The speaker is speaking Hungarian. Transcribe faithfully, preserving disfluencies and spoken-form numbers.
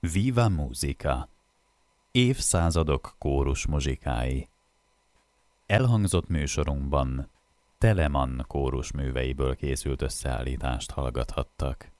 Viva Musica. Évszázadok kórus muzsikái. Elhangzott műsorunkban Telemann kórusműveiből készült összeállítást hallgathattak.